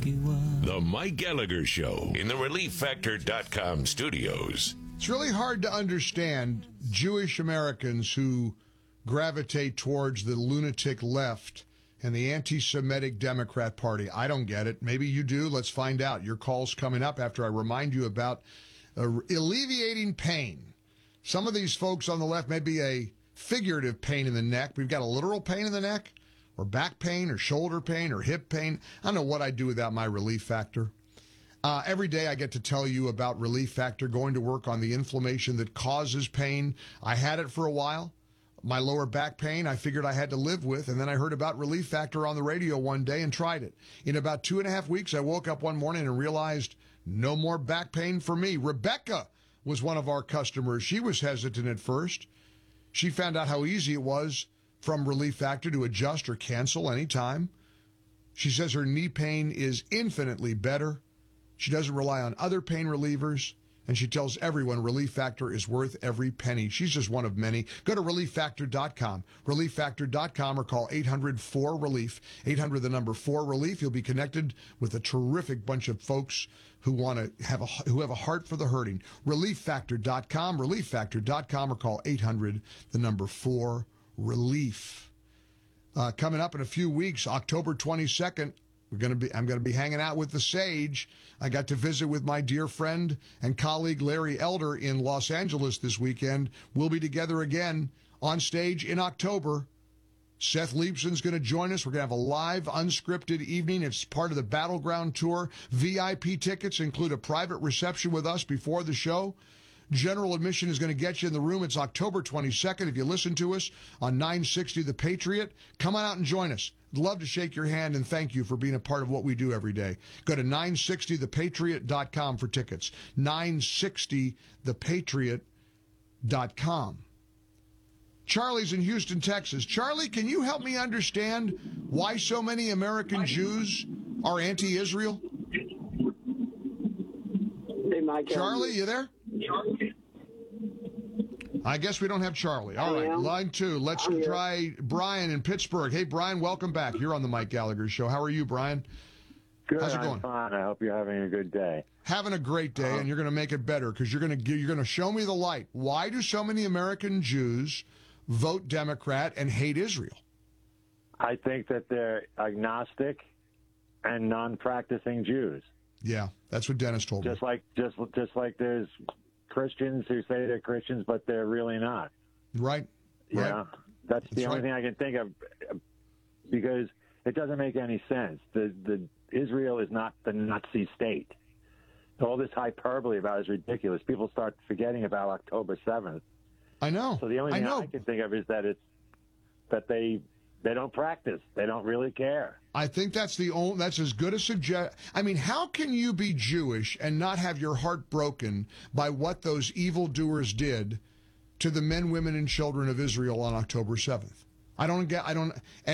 The Mike Gallagher Show in the ReliefFactor.com studios. It's really hard to understand Jewish Americans who gravitate towards the lunatic left and the anti-Semitic Democrat Party. I don't get it. Maybe you do. Let's find out. Your call's coming up after I remind you about alleviating pain. Some of these folks on the left may be a figurative pain in the neck. We've got a literal pain in the neck, or back pain, or shoulder pain, or hip pain. I don't know what I'd do without my Relief Factor. Every day I get to tell you about Relief Factor, going to work on the inflammation that causes pain. I had it for a while. My lower back pain, I figured I had to live with, and then I heard about Relief Factor on the radio one day and tried it. In about 2.5 weeks, I woke up one morning and realized no more back pain for me. Rebecca was one of our customers. She was hesitant at first. She found out how easy it was from Relief Factor to adjust or cancel anytime. She says her knee pain is infinitely better. She doesn't rely on other pain relievers, and she tells everyone Relief Factor is worth every penny. She's just one of many. Go to ReliefFactor.com, ReliefFactor.com, or call 800-4RELIEF, 800 the number 4RELIEF. You'll be connected with a terrific bunch of folks who have a heart for the hurting. ReliefFactor.com, ReliefFactor.com, or call 800 the number 4RELIEF. Coming up in a few weeks, October 22nd. I'm going to be hanging out with the Sage. I got to visit with my dear friend and colleague Larry Elder in Los Angeles this weekend. We'll be together again on stage in October. Seth Leibson's going to join us. We're going to have a live, unscripted evening. It's part of the Battleground Tour. VIP tickets include a private reception with us before the show. General admission is going to get you in the room. It's October 22nd. If you listen to us on 960 The Patriot, come on out and join us. I'd love to shake your hand and thank you for being a part of what we do every day. Go to 960thepatriot.com for tickets. 960thepatriot.com. Charlie's in Houston, Texas. Charlie, can you help me understand why so many American Jews are anti-Israel? Hey, Mike. Charlie, you there? I guess we don't have Charlie. All right, line 2. Let's try Brian in Pittsburgh. Hey, Brian, welcome back. You're on the Mike Gallagher Show. How are you, Brian? Good. How's it going? I'm fine. I hope you're having a good day. Having a great day, and you're going to make it better because you're going to show me the light. Why do so many American Jews vote Democrat and hate Israel? I think that they're agnostic and non-practicing Jews. Yeah, that's what Dennis told me. Just like there's Christians who say they're Christians, but they're really not. Right. Yeah, that's the only thing I can think of, because it doesn't make any sense. The Israel is not the Nazi state. All this hyperbole about it is ridiculous. People start forgetting about October 7th. I know. So the only thing I can think of is that they don't practice. They don't really care. I think that's as good a suggestion. I mean, how can you be Jewish and not have your heart broken by what those evildoers did to the men, women, and children of Israel on October 7th? I don't.